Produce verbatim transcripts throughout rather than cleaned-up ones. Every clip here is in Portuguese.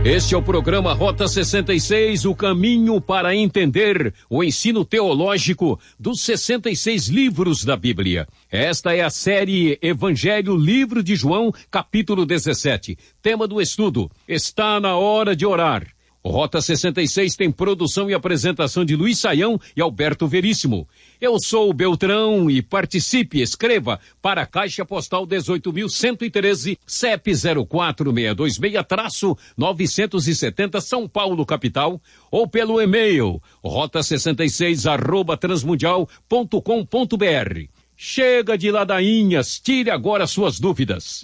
Este é o programa Rota sessenta e seis, o caminho para entender o ensino teológico dos sessenta e seis livros da Bíblia. Esta é a série Evangelho, livro de João, capítulo dezessete. Tema do estudo: está na hora de orar. O Rota sessenta e seis tem produção e apresentação de Luiz Saião e Alberto Veríssimo. Eu sou o Beltrão e participe, escreva para a Caixa Postal dezoito mil cento e treze, C E P zero quatro seis dois seis, novecentos e setenta, São Paulo, capital, ou pelo e-mail rota sessenta e seis arroba transmundial ponto com ponto br. Chega de ladainhas, tire agora suas dúvidas.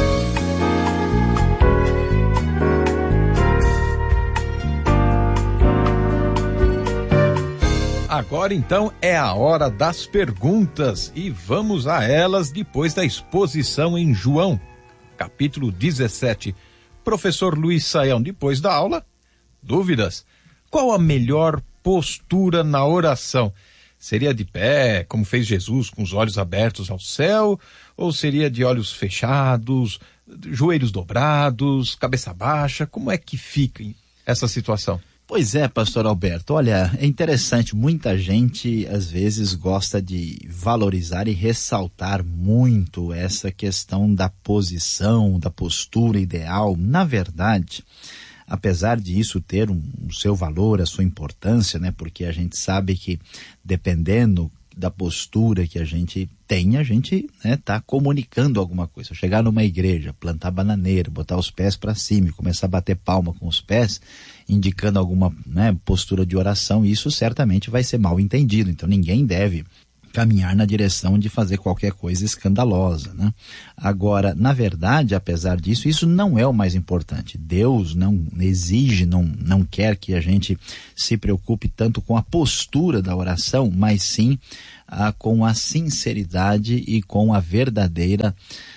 Agora então é a hora das perguntas e vamos a elas depois da exposição em João, capítulo dezessete. Professor Luiz Saião, depois da aula, dúvidas? Qual a melhor postura na oração? Seria de pé, como fez Jesus, com os olhos abertos ao céu, ou seria de olhos fechados, joelhos dobrados, cabeça baixa? Como é que fica essa situação? Pois é, pastor Alberto, olha, é interessante, muita gente às vezes gosta de valorizar e ressaltar muito essa questão da posição, da postura ideal. Na verdade, apesar de isso ter um, um seu valor, a sua importância, né, porque a gente sabe que dependendo da postura que a gente tem, a gente, né, tá comunicando alguma coisa. Chegar numa igreja, plantar bananeira, botar os pés para cima e começar a bater palma com os pés, indicando alguma, né, postura de oração, isso certamente vai ser mal entendido. Então ninguém deve caminhar na direção de fazer qualquer coisa escandalosa, né? Agora, na verdade, apesar disso, isso não é o mais importante. Deus não exige, não, não quer que a gente se preocupe tanto com a postura da oração, mas sim ah, com a sinceridade e com a verdadeira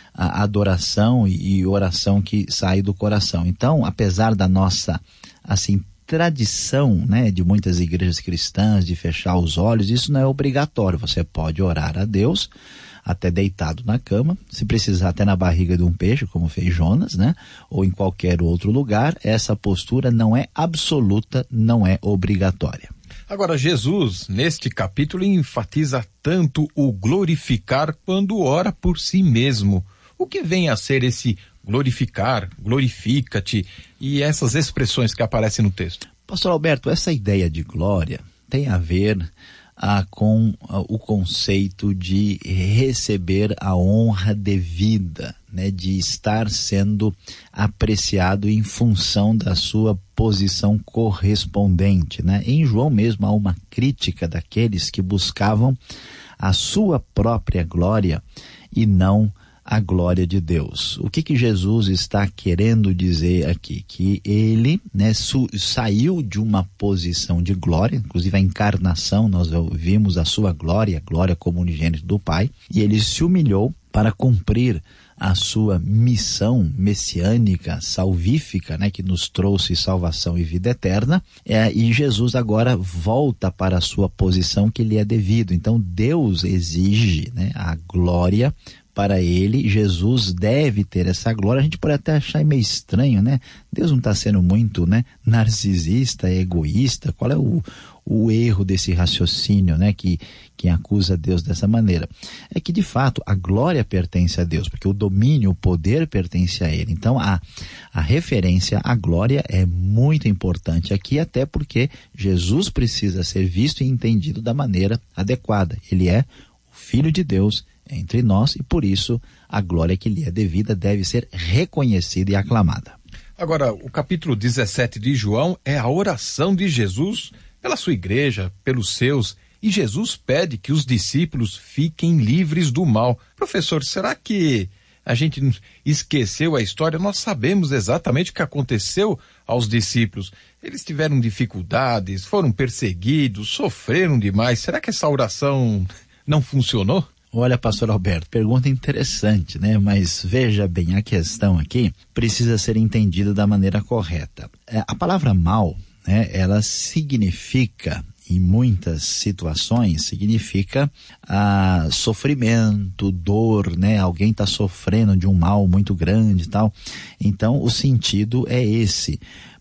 a adoração e, e oração que sai do coração. Então, apesar da nossa, assim, tradição, né, de muitas igrejas cristãs de fechar os olhos, isso não é obrigatório. Você pode orar a Deus até deitado na cama, se precisar até na barriga de um peixe, como fez Jonas, né, ou em qualquer outro lugar. Essa postura não é absoluta, não é obrigatória. Agora, Jesus, neste capítulo, enfatiza tanto o glorificar quando ora por si mesmo. O que vem a ser esse glorificar, glorifica-te e essas expressões que aparecem no texto? Pastor Alberto, essa ideia de glória tem a ver ah, com ah, o conceito de receber a honra devida, né, de estar sendo apreciado em função da sua posição correspondente, né? Em João mesmo há uma crítica daqueles que buscavam a sua própria glória e não a glória de Deus. O que que Jesus está querendo dizer aqui? Que ele, né, su- saiu de uma posição de glória, inclusive a encarnação, nós vimos a sua glória, a glória como unigênito do Pai, e ele se humilhou para cumprir a sua missão messiânica, salvífica, né, que nos trouxe salvação e vida eterna, é, e Jesus agora volta para a sua posição que lhe é devido. Então Deus exige, né, a glória para ele, Jesus deve ter essa glória. A gente pode até achar meio estranho, né? Deus não está sendo muito, né, narcisista, egoísta. Qual é o, o erro desse raciocínio, né, que quem acusa Deus dessa maneira? É que, de fato, a glória pertence a Deus, porque o domínio, o poder pertence a ele. Então, a, a referência à glória é muito importante aqui, até porque Jesus precisa ser visto e entendido da maneira adequada. Ele é o Filho de Deus entre nós e, por isso, a glória que lhe é devida deve ser reconhecida e aclamada. Agora, o capítulo dezessete de João é a oração de Jesus pela sua igreja, pelos seus, e Jesus pede que os discípulos fiquem livres do mal. Professor, será que a gente esqueceu a história? Nós sabemos exatamente o que aconteceu aos discípulos. Eles tiveram dificuldades, foram perseguidos, sofreram demais. Será que essa oração não funcionou? Olha, pastor Alberto, pergunta interessante, né? Mas veja bem, a questão aqui precisa ser entendida da maneira correta. É, a palavra mal, né, ela significa em muitas situações, significa ah, sofrimento, dor, né? Alguém está sofrendo de um mal muito grande e tal. Então, o sentido é esse.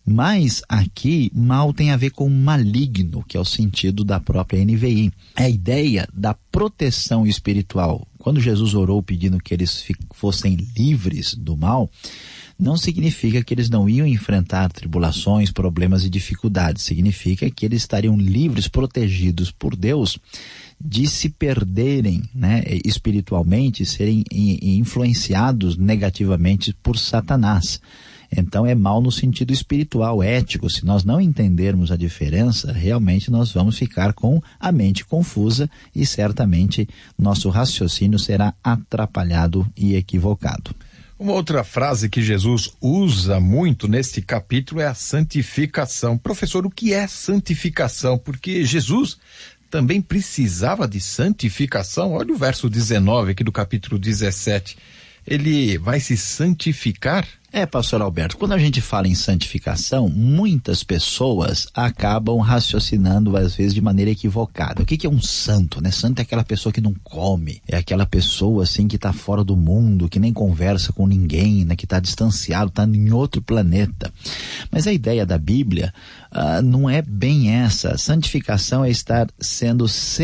Mas aqui, mal tem a ver com maligno, que é o sentido da própria N V I. É a ideia da proteção espiritual. Quando Jesus orou pedindo que eles fossem livres do mal, não significa que eles não iam enfrentar tribulações, problemas e dificuldades. Significa que eles estariam livres, protegidos por Deus, de se perderem, né, espiritualmente, serem influenciados negativamente por Satanás. Então é mal no sentido espiritual, ético. Se nós não entendermos a diferença, realmente nós vamos ficar com a mente confusa e certamente nosso raciocínio será atrapalhado e equivocado. Uma outra frase que Jesus usa muito neste capítulo é a santificação. Professor, o que é santificação? Porque Jesus também precisava de santificação. Olha o verso dezenove aqui do capítulo dezessete. Ele vai se santificar? É, pastor Alberto, quando a gente fala em santificação, muitas pessoas acabam raciocinando, às vezes, de maneira equivocada. O que que é um santo, né? Santo é aquela pessoa que não come, é aquela pessoa, assim, que está fora do mundo, que nem conversa com ninguém, né? Que está distanciado, está em outro planeta. Mas a ideia da Bíblia uh, não é bem essa. Santificação é estar sendo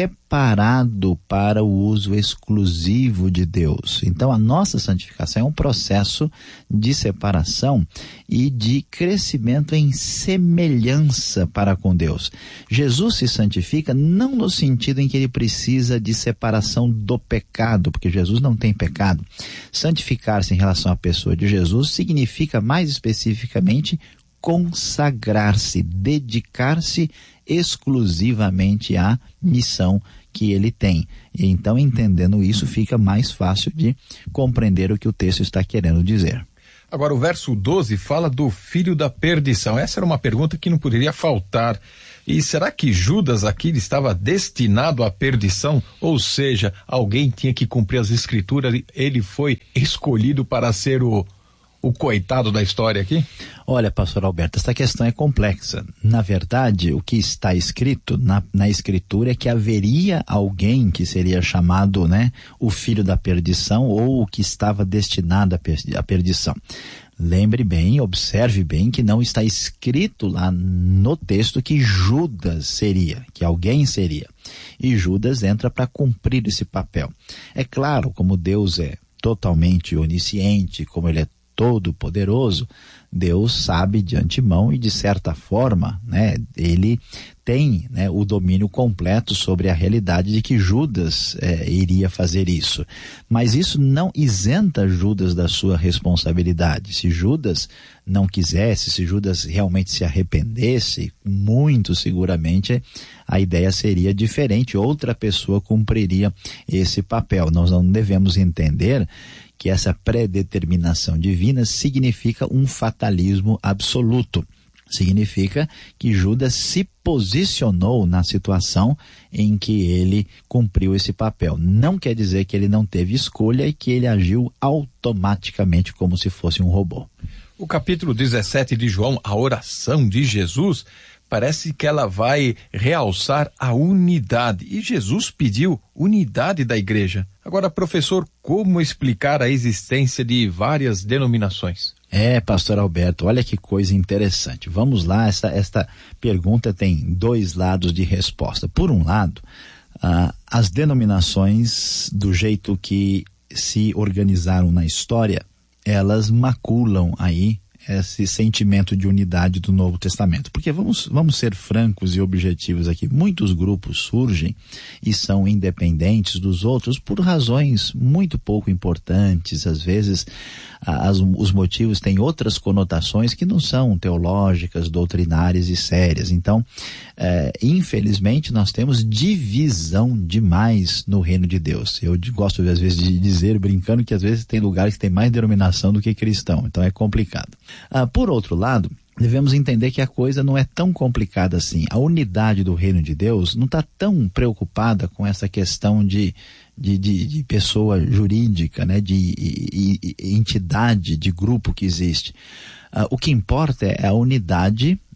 separado para o uso exclusivo de Deus. Então, a nossa santificação é um processo de separação separação e de crescimento em semelhança para com Deus. Jesus se santifica não no sentido em que ele precisa de separação do pecado, porque Jesus não tem pecado. Santificar-se em relação à pessoa de Jesus significa mais especificamente consagrar-se, dedicar-se exclusivamente à missão que ele tem. E então, entendendo isso, fica mais fácil de compreender o que o texto está querendo dizer. Agora, o verso doze fala do filho da perdição. Essa era uma pergunta que não poderia faltar. E será que Judas aqui estava destinado à perdição? Ou seja, alguém tinha que cumprir as escrituras, ele foi escolhido para ser o, o coitado da história aqui? Olha, pastor Alberto, essa questão é complexa. Na verdade, o que está escrito na, na escritura é que haveria alguém que seria chamado, né, o filho da perdição, ou o que estava destinado à, per, à perdição. Lembre bem, observe bem que não está escrito lá no texto que Judas seria, que alguém seria. E Judas entra para cumprir esse papel. É claro, como Deus é totalmente onisciente, como ele é todo poderoso, Deus sabe de antemão e de certa forma, né, ele tem, né, o domínio completo sobre a realidade de que Judas é, iria fazer isso. Mas isso não isenta Judas da sua responsabilidade. Se Judas não quisesse, se Judas realmente se arrependesse, muito seguramente a ideia seria diferente, outra pessoa cumpriria esse papel. Nós não devemos entender que essa predeterminação divina significa um fatalismo absoluto. Significa que Judas se posicionou na situação em que ele cumpriu esse papel. Não quer dizer que ele não teve escolha e que ele agiu automaticamente como se fosse um robô. O capítulo dezessete de João, a oração de Jesus, parece que ela vai realçar a unidade. E Jesus pediu unidade da igreja. Agora, professor, como explicar a existência de várias denominações? É, pastor Alberto, olha que coisa interessante. Vamos lá, esta, esta pergunta tem dois lados de resposta. Por um lado, ah, as denominações, do jeito que se organizaram na história, elas maculam aí esse sentimento de unidade do Novo Testamento. Porque vamos, vamos ser francos e objetivos aqui. Muitos grupos surgem e são independentes dos outros por razões muito pouco importantes. Às vezes, as, os motivos têm outras conotações que não são teológicas, doutrinárias e sérias. Então, é, infelizmente, nós temos divisão demais no reino de Deus. Eu gosto, às vezes, de dizer, brincando, que às vezes tem lugares que tem mais denominação do que cristão. Então, é complicado. Ah, por outro lado, devemos entender que a coisa não é tão complicada assim. A unidade do reino de Deus não está tão preocupada com essa questão de, de, de, de pessoa jurídica, né? de, de, de entidade, de grupo que existe. Ah, o que importa é a unidade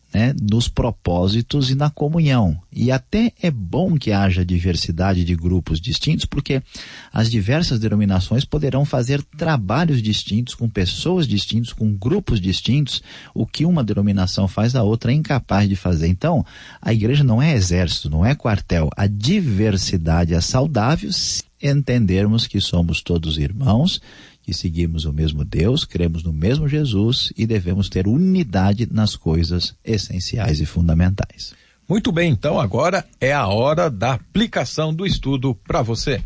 né, nos propósitos e na comunhão. E até é bom que haja diversidade de grupos distintos, porque as diversas denominações poderão fazer trabalhos distintos, com pessoas distintas, com grupos distintos. O que uma denominação faz, a outra é incapaz de fazer. Então, a igreja não é exército, não é quartel. A diversidade é saudável se entendermos que somos todos irmãos, que seguimos o mesmo Deus, cremos no mesmo Jesus e devemos ter unidade nas coisas essenciais e fundamentais. Muito bem, então agora é a hora da aplicação do estudo para você.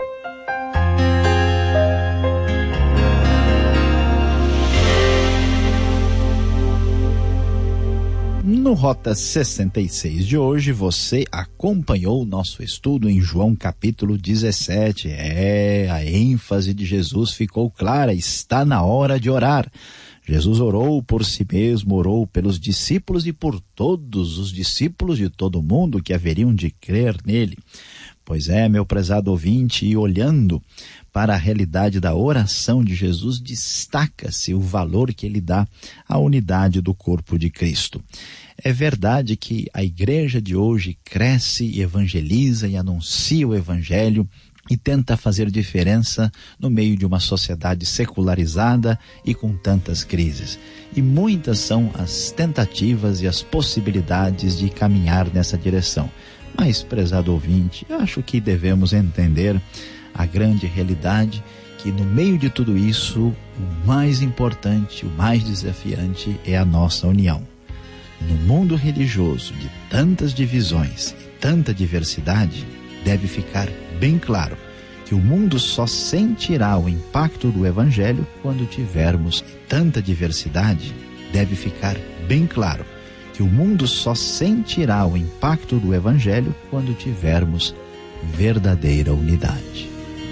No Rota sessenta e seis de hoje, você acompanhou o nosso estudo em João capítulo dezessete. É, a ênfase de Jesus ficou clara, está na hora de orar. Jesus orou por si mesmo, orou pelos discípulos e por todos os discípulos de todo mundo que haveriam de crer nele. Pois é, meu prezado ouvinte, e olhando para a realidade da oração de Jesus, destaca-se o valor que ele dá à unidade do corpo de Cristo. É verdade que a igreja de hoje cresce e evangeliza e anuncia o evangelho e tenta fazer diferença no meio de uma sociedade secularizada e com tantas crises. E muitas são as tentativas e as possibilidades de caminhar nessa direção. Mas, prezado ouvinte, eu acho que devemos entender a grande realidade que no meio de tudo isso, o mais importante, o mais desafiante é a nossa união. No mundo religioso de tantas divisões e tanta diversidade, deve ficar bem claro que o mundo só sentirá o impacto do evangelho quando tivermos tanta diversidade. Deve ficar bem claro que o mundo só sentirá o impacto do evangelho quando tivermos verdadeira unidade.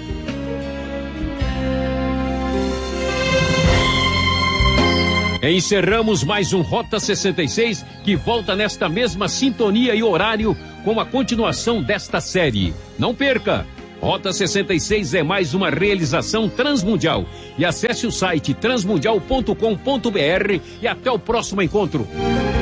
Encerramos mais um Rota sessenta e seis, que volta nesta mesma sintonia e horário com a continuação desta série. Não perca! Rota sessenta e seis é mais uma realização transmundial. E acesse o site transmundial ponto com ponto br e até o próximo encontro.